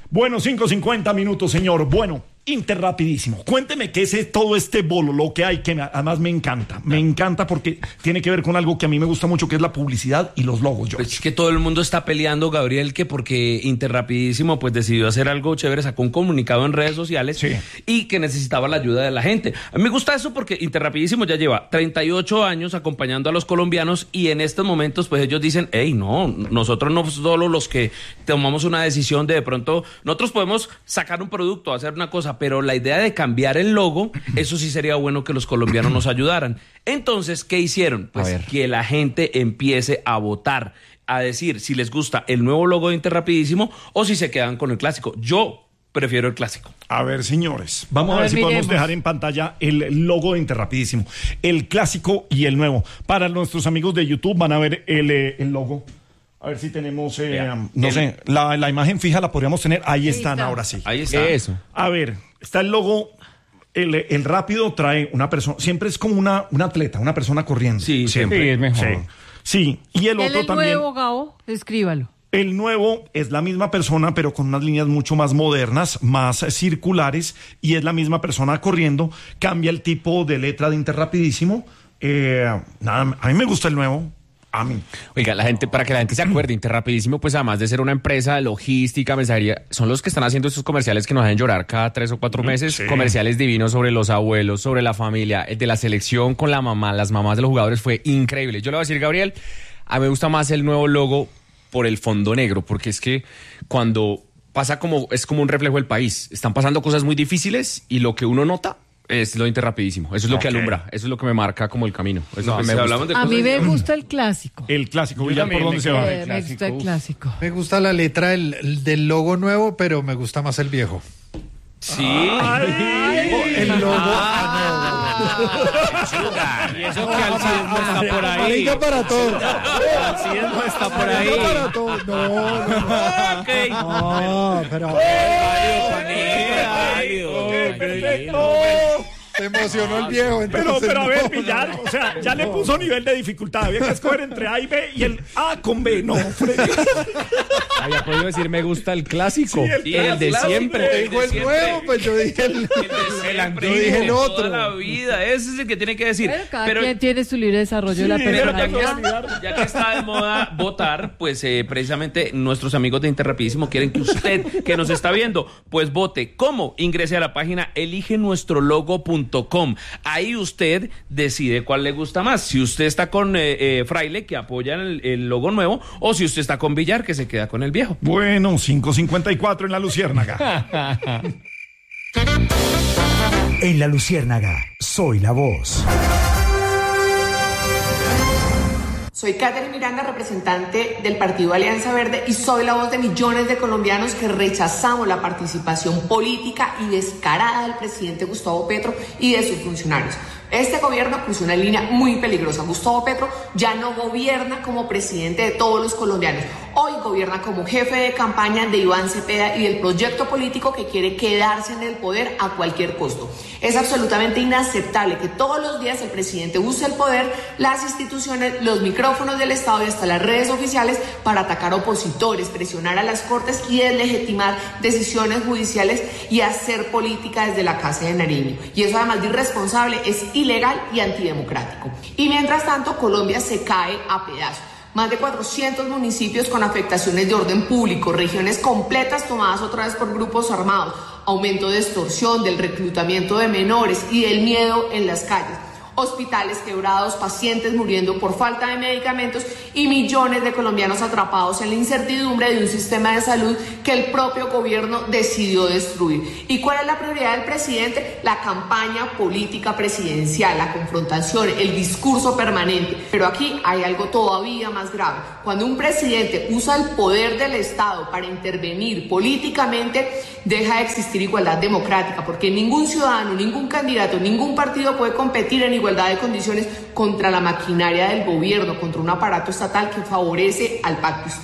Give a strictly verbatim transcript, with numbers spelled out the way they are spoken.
Bueno, cinco cincuenta minutos, señor. Bueno, Interrapidísimo. Cuénteme qué es todo este bolo, lo que hay, que me, además me encanta. Me encanta porque tiene que ver con algo que a mí me gusta mucho, que es la publicidad y los logos, George. Es que todo el mundo está peleando, Gabriel, que porque Interrapidísimo pues decidió hacer algo chévere, sacó un comunicado en redes sociales, sí, y que necesitaba la ayuda de la gente. A mí me gusta eso porque Interrapidísimo ya lleva treinta y ocho años acompañando a los colombianos y en estos momentos pues ellos dicen, hey, no, nosotros no solo los que tomamos una decisión de de pronto, nosotros podemos sacar un producto, hacer una cosa, pero la idea de cambiar el logo, eso sí sería bueno que los colombianos nos ayudaran. Entonces, ¿qué hicieron? Pues que la gente empiece a votar, a decir si les gusta el nuevo logo de Interrapidísimo o si se quedan con el clásico. Yo prefiero el clásico. A ver, señores, vamos a, a ver, ver si miremos. podemos dejar en pantalla el logo de Interrapidísimo, el clásico y el nuevo. Para nuestros amigos de YouTube van a ver el, el logo. A ver si tenemos, eh, Vean, no el, sé, la, la imagen fija la podríamos tener. Ahí, Ahí están, está. ahora sí. Ahí está. Eso. A ver, está el logo. El, el rápido trae una persona, siempre es como una, una atleta, una persona corriendo. Sí, siempre. Sí, es mejor. Sí, sí. Y el, el otro el también. El nuevo, Gabo, escríbalo. El nuevo es la misma persona, pero con unas líneas mucho más modernas, más circulares, y es la misma persona corriendo. Cambia el tipo de letra de Interrapidísimo. Eh, nada, a mí me gusta el nuevo. A mí. Oiga, la gente, para que la gente se acuerde, Interrapidísimo, pues además de ser una empresa de logística, mensajería, son los que están haciendo estos comerciales que nos hacen llorar cada tres o cuatro meses, sí. Comerciales divinos sobre los abuelos, sobre la familia, el de la selección con la mamá, las mamás de los jugadores, fue increíble. Yo le voy a decir, Gabriel, a mí me gusta más el nuevo logo por el fondo negro, porque es que cuando pasa como, es como un reflejo del país, están pasando cosas muy difíciles y lo que uno nota es lo Interrapidísimo. Eso es lo okay. que alumbra. Eso es lo que me marca como el camino. Eso no, es lo que me hablamos de a mí me gusta el clásico. El clásico. ¿Por dónde se va? Eh, me gusta el clásico. Me gusta la letra del, del logo nuevo, pero me gusta más el viejo. Sí. Ay, el logo ah, nuevo. Y eso que Alcides no está por ahí. Liga para todo. Alcides no está por ahí. Liga para todo. No, no, no. Okay. No, pero. Perfecto. Te emocionó el viejo. Pero, pero a ver, Villar, o sea, ya no. le puso nivel de dificultad. Había que escoger entre A y B y el A con B. No, Freddy. Había podido decir me gusta el clásico. Sí, el, el de clásico, siempre. Te dijo el, el nuevo, pues yo dije el, el, el antiguo. Yo dije el otro. Toda la vida. Ese es el que tiene que decir. Pero cada pero, quien tiene su libre desarrollo sí, de la personalidad. Ya que, ya que está de moda votar, pues eh, precisamente nuestros amigos de Interrapidísimo quieren que usted, que nos está viendo, pues vote. ¿Cómo? Ingrese a la página elige nuestro logo punto com. Ahí usted decide cuál le gusta más. Si usted está con eh, eh, Fraile, que apoya el, el logo nuevo, o si usted está con Villar, que se queda con el viejo. Bueno, cinco cincuenta y cuatro en La Luciérnaga. En La Luciérnaga, soy la voz. Soy Catherine Miranda, representante del Partido Alianza Verde, y soy la voz de millones de colombianos que rechazamos la participación política y descarada del presidente Gustavo Petro y de sus funcionarios. Este gobierno puso una línea muy peligrosa. Gustavo Petro ya no gobierna como presidente de todos los colombianos. Hoy gobierna como jefe de campaña de Iván Cepeda y del proyecto político que quiere quedarse en el poder a cualquier costo. Es absolutamente inaceptable que todos los días el presidente use el poder, las instituciones, los micrófonos del Estado y hasta las redes oficiales para atacar opositores, presionar a las cortes y deslegitimar decisiones judiciales y hacer política desde la Casa de Nariño. Y eso, además de irresponsable, es ilegal y antidemocrático. Y mientras tanto, Colombia se cae a pedazos. Más de cuatrocientos municipios con afectaciones de orden público, regiones completas tomadas otra vez por grupos armados, aumento de extorsión, del reclutamiento de menores y del miedo en las calles. Hospitales quebrados, pacientes muriendo por falta de medicamentos y millones de colombianos atrapados en la incertidumbre de un sistema de salud que el propio gobierno decidió destruir. ¿Y cuál es la prioridad del presidente? La campaña política presidencial, la confrontación, el discurso permanente. Pero aquí hay algo todavía más grave. Cuando un presidente usa el poder del Estado para intervenir políticamente, deja de existir igualdad democrática, porque ningún ciudadano, ningún candidato, ningún partido puede competir en igualdad de condiciones contra la maquinaria del gobierno, contra un aparato estatal que favorece al pacto histórico.